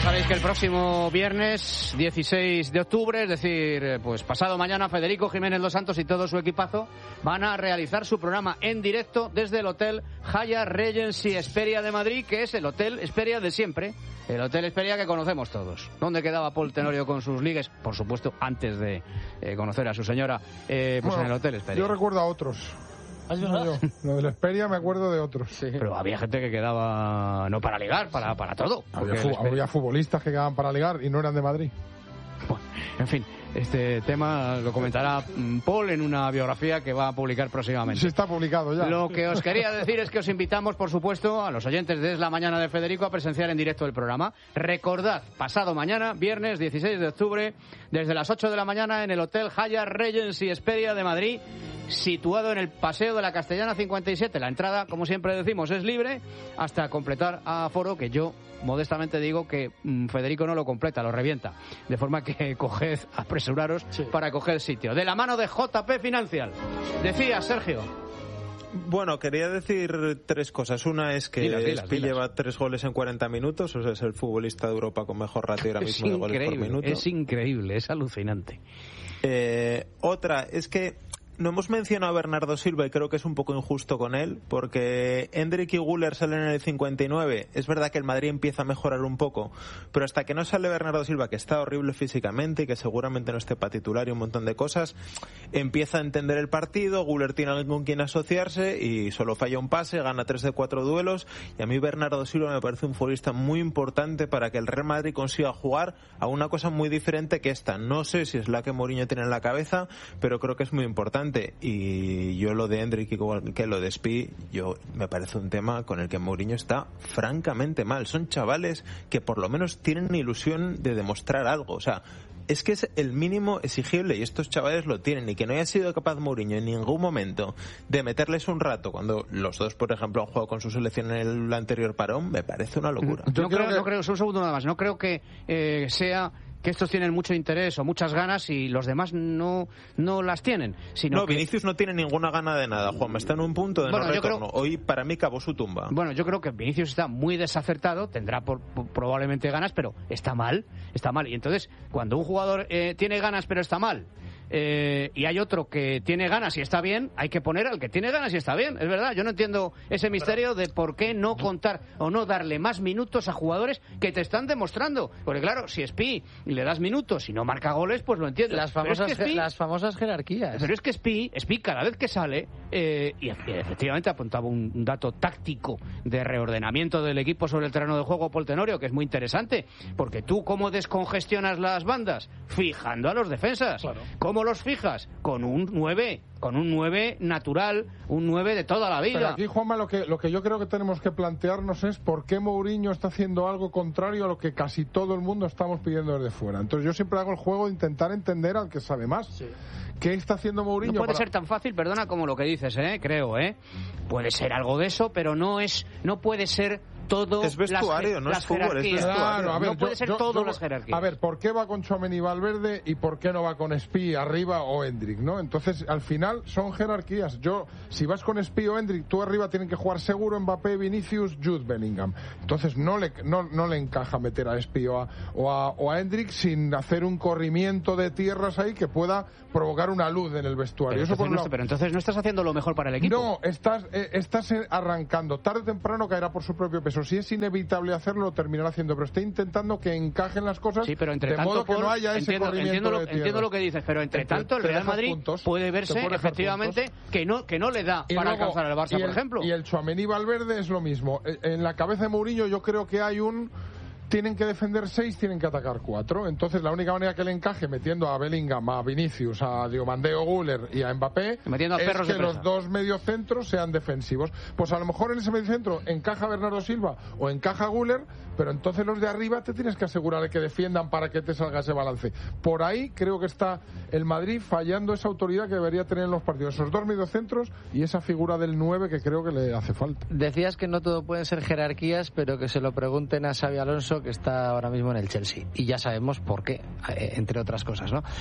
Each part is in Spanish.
sabéis que el próximo viernes 16 de octubre, es decir, pues pasado mañana, Federico Jiménez Los Santos y todo su equipazo van a realizar su programa en directo desde el Hotel Hyatt Regency Hesperia de Madrid, que es el Hotel Hesperia de siempre, el Hotel Hesperia que conocemos todos. ¿Dónde quedaba Paul Tenorio con sus ligues? Por supuesto, antes de conocer a su señora, pues bueno, en el Hotel Hesperia. Yo recuerdo a otros. No, lo de la Hesperia me acuerdo de otros. Sí. Pero había gente que quedaba no para ligar, para todo. Había futbolistas que quedaban para ligar y no eran de Madrid. Bueno, en fin, este tema lo comentará Paul en una biografía que va a publicar próximamente. Sí, está publicado ya. Lo que os quería decir es que os invitamos, por supuesto, a los oyentes de Es la Mañana de Federico a presenciar en directo el programa. Recordad, pasado mañana, viernes 16 de octubre, desde las 8 de la mañana en el Hotel Hyatt Regency Hesperia de Madrid, situado en el Paseo de la Castellana 57. La entrada, como siempre decimos, es libre hasta completar aforo, que yo modestamente digo que Federico no lo completa, lo revienta. De forma que apresuraros para coger sitio. De la mano de JP Financial. Decía Sergio. Bueno, quería decir tres cosas. Una es que Spi lleva 3 goles en 40 minutos, o sea, es el futbolista de Europa con mejor ratio ahora mismo de goles por minuto. Es increíble, es alucinante. Otra es que no hemos mencionado a Bernardo Silva y creo que es un poco injusto con él, porque Hendrik y Güler salen en el 59. Es verdad que el Madrid empieza a mejorar un poco, pero hasta que no sale Bernardo Silva, que está horrible físicamente y que seguramente no esté para titular y un montón de cosas, empieza a entender el partido. Güler tiene alguien con quien asociarse y solo falla un pase, gana 3 de 4 duelos, y a mí Bernardo Silva me parece un futbolista muy importante para que el Real Madrid consiga jugar a una cosa muy diferente que esta. No sé si es la que Mourinho tiene en la cabeza, pero creo que es muy importante. Y yo lo de Hendrik y que lo de Spi, me parece un tema con el que Mourinho está francamente mal. Son chavales que por lo menos tienen ilusión de demostrar algo. O sea, es que es el mínimo exigible y estos chavales lo tienen, y que no haya sido capaz Mourinho en ningún momento de meterles un rato cuando los dos, por ejemplo, han jugado con su selección en el anterior parón, me parece una locura. No creo, un segundo nada más, no creo que sea que estos tienen mucho interés o muchas ganas y los demás no las tienen. Sino Vinicius no tiene ninguna gana de nada, Juanma, está en un punto de no retorno. Hoy para mí acabó su tumba. Bueno, yo creo que Vinicius está muy desacertado, tendrá probablemente ganas, pero está mal. Y entonces, cuando un jugador tiene ganas pero está mal, y hay otro que tiene ganas y está bien, hay que poner al que tiene ganas y está bien, es verdad. Yo no entiendo ese misterio de por qué no contar o no darle más minutos a jugadores que te están demostrando, porque claro, si Spi le das minutos y no marca goles, pues lo entiendo. Las famosas jerarquías. Pero es que Spi cada vez que sale, y efectivamente apuntaba un dato táctico de reordenamiento del equipo sobre el terreno de juego, Paul Tenorio, que es muy interesante, porque tú ¿cómo descongestionas las bandas? Fijando a los defensas. Claro. ¿Cómo los fijas? Con un 9 natural, un 9 de toda la vida. Pero aquí, Juanma, lo que yo creo que tenemos que plantearnos es por qué Mourinho está haciendo algo contrario a lo que casi todo el mundo estamos pidiendo desde fuera. Entonces yo siempre hago el juego de intentar entender al que sabe más. Sí. ¿Qué está haciendo Mourinho? No puede ser tan fácil, perdona, como lo que dices, creo, Puede ser algo de eso, pero no puede ser todo. Es vestuario, no es fútbol, es vestuario. Claro, a ver, no puede ser todo las jerarquías. A ver, ¿por qué va con Tchouaméni y Valverde y por qué no va con Spi arriba o Hendrik, ¿no? Entonces, al final son jerarquías. Si vas con Spi o Hendrik, tú arriba tienen que jugar seguro Mbappé, Vinicius, Jude Bellingham. Entonces no le encaja meter a Spi o a Hendrik sin hacer un corrimiento de tierras ahí que pueda provocar una luz en el vestuario. Pero entonces no estás haciendo lo mejor para el equipo. No, estás arrancando. Tarde o temprano caerá por su propio peso. Si es inevitable hacerlo, lo terminará haciendo, pero está intentando que encajen las cosas, sí, pero entre de modo que no haya ese corrimiento de tierra. Entiendo lo que dices, pero entre tanto el Real Madrid puede verse efectivamente que no le da para alcanzar al Barça, por ejemplo. Y el Tchouaméni Valverde es lo mismo. En la cabeza de Mourinho yo creo que hay tienen que defender 6, tienen que atacar 4. Entonces la única manera que le encaje metiendo a Bellingham, a Vinicius, a Diomandé o Güler y a Mbappé es que los dos mediocentros sean defensivos. Pues a lo mejor en ese mediocentro encaja Bernardo Silva o encaja Güler, pero entonces los de arriba te tienes que asegurar de que defiendan para que te salga ese balance. Por ahí creo que está el Madrid fallando esa autoridad que debería tener en los partidos. Esos dos mediocentros y esa figura del 9 que creo que le hace falta. Decías que no todo pueden ser jerarquías, pero que se lo pregunten a Xabi Alonso, que está ahora mismo en el Chelsea, y ya sabemos por qué, entre otras cosas, ¿no?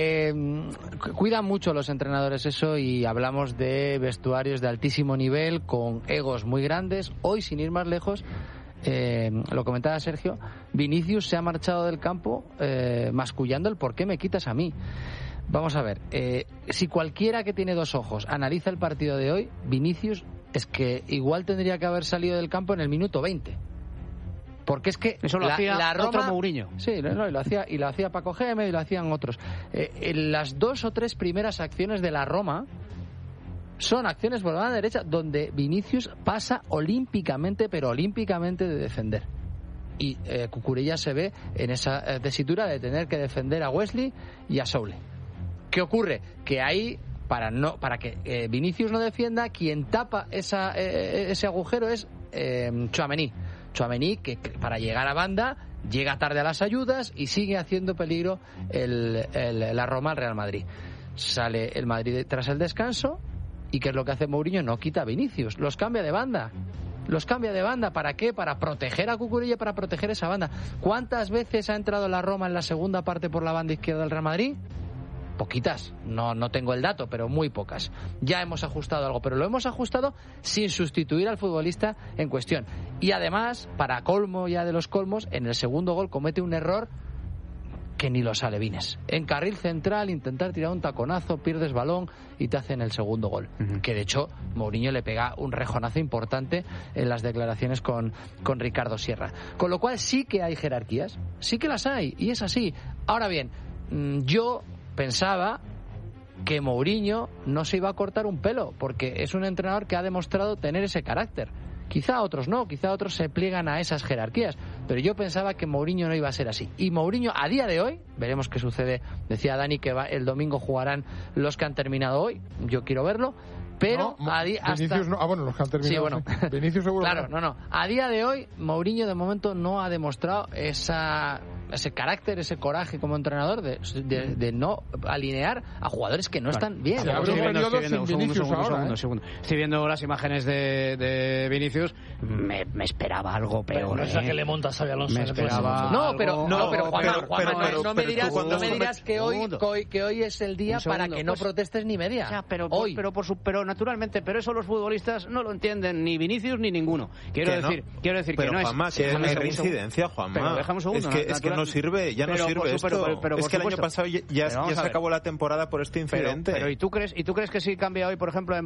Cuidan mucho los entrenadores eso, y hablamos de vestuarios de altísimo nivel con egos muy grandes. Hoy, sin ir más lejos, lo comentaba Sergio, Vinicius se ha marchado del campo mascullando el por qué me quitas a mí. Vamos a ver, si cualquiera que tiene dos ojos analiza el partido de hoy, Vinicius es que igual tendría que haber salido del campo en el minuto 20. Porque es que eso lo hacía la Roma, otro Mourinho. Sí, y lo hacía Paco Gémez y lo hacían otros. En las 2 o 3 primeras acciones de la Roma son acciones por la banda derecha donde Vinicius pasa olímpicamente, pero olímpicamente de defender. Y Cucurella se ve en esa tesitura de tener que defender a Wesley y a Soule. ¿Qué ocurre? Que ahí, para que Vinicius no defienda, quien tapa ese agujero es Tchouaméni, que para llegar a banda llega tarde a las ayudas y sigue haciendo peligro la Roma al Real Madrid. Sale el Madrid tras el descanso y ¿qué es lo que hace Mourinho? No quita a Vinicius, los cambia de banda. ¿Para qué? Para proteger a Cucurella, para proteger esa banda. ¿Cuántas veces ha entrado la Roma en la segunda parte por la banda izquierda del Real Madrid? Poquitas, no tengo el dato, pero muy pocas. Ya hemos ajustado algo, pero lo hemos ajustado sin sustituir al futbolista en cuestión. Y además, para colmo ya de los colmos, en el segundo gol comete un error que ni los alevines. En carril central, intentar tirar un taconazo, pierdes balón y te hacen el segundo gol. Que de hecho, Mourinho le pega un rejonazo importante en las declaraciones con Ricardo Sierra. Con lo cual sí que hay jerarquías, sí que las hay, y es así. Ahora bien, yo pensaba que Mourinho no se iba a cortar un pelo, porque es un entrenador que ha demostrado tener ese carácter. Quizá otros no, quizá otros se pliegan a esas jerarquías, pero yo pensaba que Mourinho no iba a ser así. Y Mourinho, a día de hoy, veremos qué sucede. Decía Dani que el domingo jugarán los que han terminado hoy, yo quiero verlo, pero Vinicius no. Bueno, los que han terminado. Sí, bueno. Sí. Vinicius seguro. Claro, no. A día de hoy, Mourinho de momento no ha demostrado ese carácter, ese coraje como entrenador de no alinear a jugadores que no están bien. Estoy viendo las imágenes de Vinicius. Me esperaba algo peor. No es la que le monta a Xabi Alonso. Me esperaba. Pero Juanma, no me dirás que hoy es el día para que no protestes ni media. Ya, pero naturalmente, pero eso los futbolistas no lo entienden ni Vinicius ni ninguno. Quiero decir que no Juanma, es. Que es reincidencia, Juanma. Pero déjame un segundo. Es que no sirve, ya no sirve esto. Es que el año pasado ya se acabó la temporada por este incidente. Pero ¿y tú crees que si cambia hoy, por ejemplo,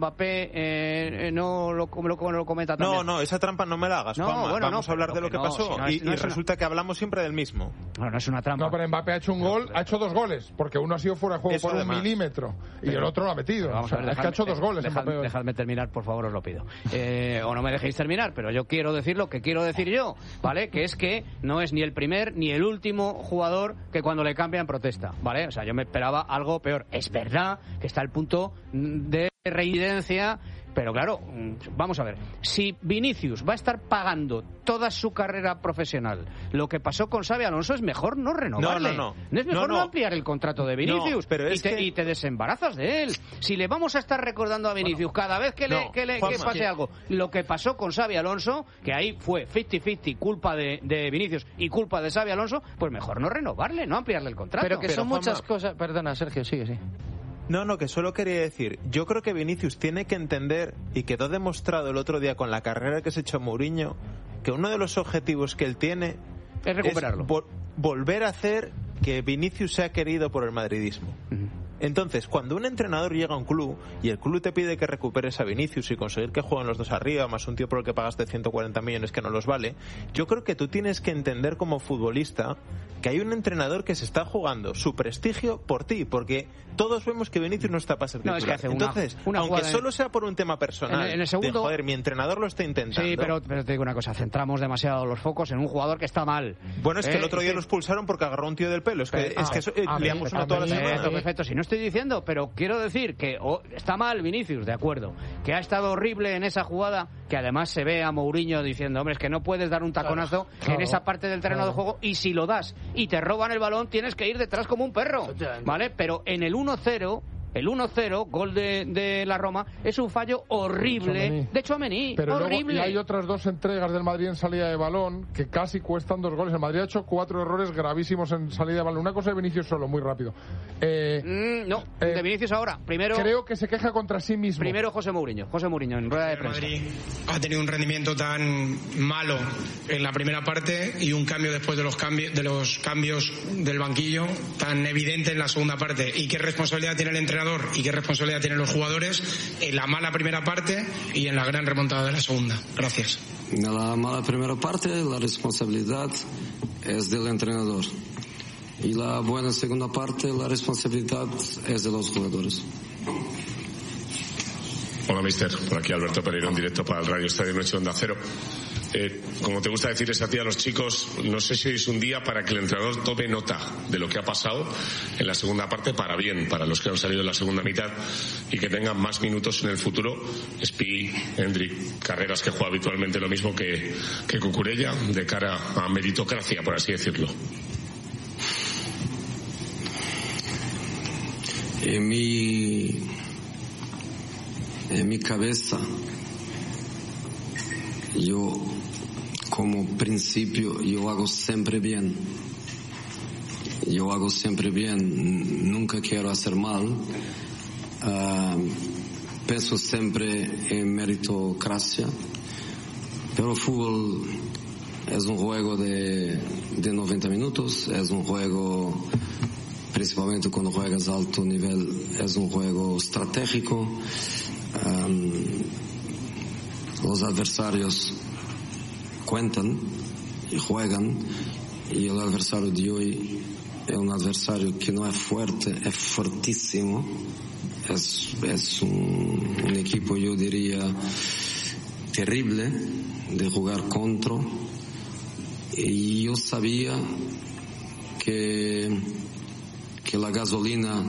Mbappé no lo cometa también? No, esa trampa no me la hagas, Juanma. Vamos a hablar de lo que pasó y resulta que hablamos siempre del mismo. No es una trampa. No, pero Mbappé ha hecho un gol, ha hecho 2 goles, porque uno ha sido fuera de juego por 1 milímetro y el otro lo ha metido. Es que ha hecho 2 goles. Dejadme terminar, por favor, os lo pido. O no me dejéis terminar, pero yo quiero decir lo que quiero decir yo, ¿vale? Que es que no es ni el primer ni el último jugador que cuando le cambian protesta, ¿vale? O sea, yo me esperaba algo peor. Es verdad que está el punto de reincidencia, pero claro, vamos a ver, si Vinicius va a estar pagando toda su carrera profesional, lo que pasó con Xabi Alonso es mejor no renovarle. No es mejor no ampliar el contrato de Vinicius, pero y te desembarazas de él. Si le vamos a estar recordando a Vinicius cada vez que pase algo, lo que pasó con Xabi Alonso, que ahí fue 50-50 culpa de Vinicius y culpa de Xabi Alonso, pues mejor no renovarle, no ampliarle el contrato. Pero son muchas cosas. Perdona, Sergio, sigue, sí. No, que solo quería decir, yo creo que Vinicius tiene que entender, y quedó demostrado el otro día con la carrera que se echó Mourinho, que uno de los objetivos que él tiene es recuperarlo. Es volver a hacer que Vinicius sea querido por el madridismo. Entonces, cuando un entrenador llega a un club y el club te pide que recuperes a Vinicius y conseguir que jueguen los dos arriba, más un tío por el que pagaste 140 millones que no los vale, yo creo que tú tienes que entender como futbolista que hay un entrenador que se está jugando su prestigio por ti, porque todos vemos que Vinicius no está para ser titular. Entonces, aunque solo sea por un tema personal, en el segundo, joder, mi entrenador lo está intentando. Sí, pero te digo una cosa, centramos demasiado los focos en un jugador que está mal. Bueno, es que el otro día lo expulsaron porque agarró a un tío del pelo. Liamos una toda la semana. Perfecto, si no estoy diciendo, pero quiero decir que está mal Vinicius, de acuerdo, que ha estado horrible en esa jugada, que además se ve a Mourinho diciendo, hombre, es que no puedes dar un taconazo en esa parte del terreno de juego, y si lo das y te roban el balón, tienes que ir detrás como un perro, ¿vale? Pero en el 1-0 El 1-0, gol de la Roma, es un fallo horrible de Tchouaméni. Pero horrible. Luego, y hay otras 2 entregas del Madrid en salida de balón que casi cuestan 2 goles. El Madrid ha hecho 4 errores gravísimos en salida de balón. Una cosa de Vinicius solo, muy rápido. De Vinicius ahora. Primero, creo que se queja contra sí mismo. Primero José Mourinho en rueda de prensa. El Madrid ha tenido un rendimiento tan malo en la primera parte y un cambio después de los cambios del banquillo tan evidente en la segunda parte. ¿Y qué responsabilidad tiene el entrenador y qué responsabilidad tienen los jugadores en la mala primera parte y en la gran remontada de la segunda? Gracias. En la mala primera parte la responsabilidad es del entrenador y la buena segunda parte la responsabilidad es de los jugadores. Hola, mister. Por aquí Alberto Pereiro en directo para el Radio Estadio Noche Onda Cero. Como te gusta decirles a ti a los chicos, no sé si hoy es un día para que el entrenador tome nota de lo que ha pasado en la segunda parte para bien, para los que han salido en la segunda mitad y que tengan más minutos en el futuro. Spi, Hendrik, Carreras, que juega habitualmente lo mismo que Cucurella, de cara a meritocracia, por así decirlo. En mi cabeza, yo como principio, yo hago siempre bien. Nunca quiero hacer mal. Pienso siempre en meritocracia, pero el fútbol es un juego de 90 minutos, es un juego, principalmente cuando juegas a alto nivel, es un juego estratégico. Los adversarios cuentan y juegan, y el adversario de hoy es un adversario que no es fuerte, es fortísimo, es un equipo, yo diría, terrible de jugar contra, y yo sabía que la gasolina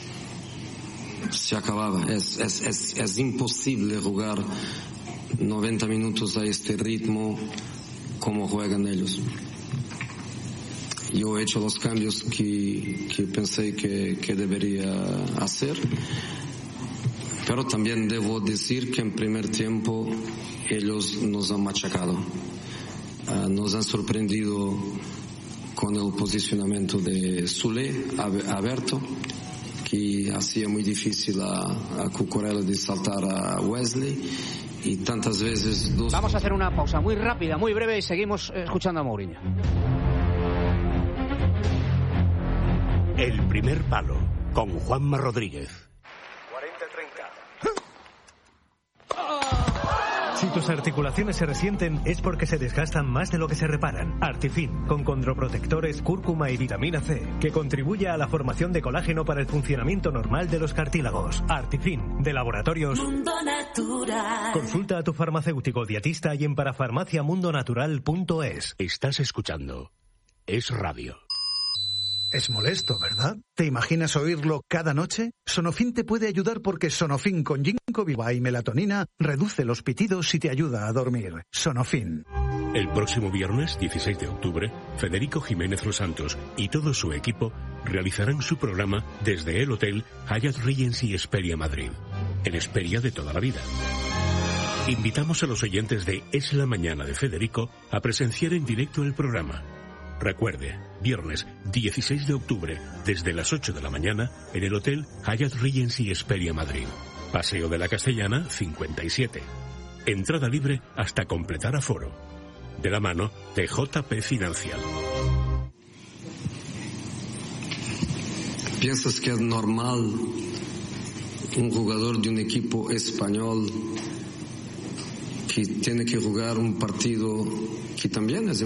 se acababa. Es imposible jugar 90 minutos a este ritmo como juegan ellos. Yo he hecho los cambios que pensé que debería hacer, pero también debo decir que en primer tiempo ellos nos han machacado, nos han sorprendido con el posicionamiento de Soulé abierto, que hacía muy difícil a Cucurella de saltar a Wesley, y tantas veces Vamos a hacer una pausa muy rápida, muy breve, y seguimos escuchando a Mourinho. El primer palo, con Juanma Rodríguez. 40-30. Si tus articulaciones se resienten es porque se desgastan más de lo que se reparan. Artifin, con condroprotectores, cúrcuma y vitamina C, que contribuye a la formación de colágeno para el funcionamiento normal de los cartílagos. Artifin, de Laboratorios Mundo Natural. Consulta a tu farmacéutico dietista y en parafarmaciamundonatural.es. Estás escuchando Es Radio. Es molesto, ¿verdad? ¿Te imaginas oírlo cada noche? Sonofin te puede ayudar porque Sonofin con ginkgo biloba y melatonina reduce los pitidos y te ayuda a dormir. Sonofin. El próximo viernes, 16 de octubre, Federico Jiménez Los Santos y todo su equipo realizarán su programa desde el Hotel Hyatt Regency Hesperia Madrid, en Hesperia de toda la vida. Invitamos a los oyentes de Es la Mañana de Federico a presenciar en directo el programa. Recuerde, viernes 16 de octubre, desde las 8 de la mañana, en el Hotel Hyatt Regency Hesperia Madrid. Paseo de la Castellana, 57. Entrada libre hasta completar aforo. De la mano de JP Financial. ¿Piensas que es normal un jugador de un equipo español que tiene que jugar un partido que también es